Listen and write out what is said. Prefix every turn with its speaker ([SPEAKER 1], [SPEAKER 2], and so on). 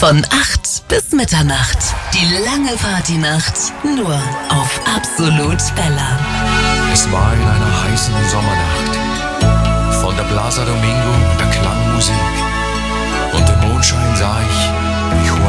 [SPEAKER 1] Von 8 bis Mitternacht. Die lange Partynacht. Nur auf Absolut Bella.
[SPEAKER 2] Es war in einer heißen Sommernacht. Von der Plaza Domingo der Klangmusik. Und im Mondschein sah ich, wie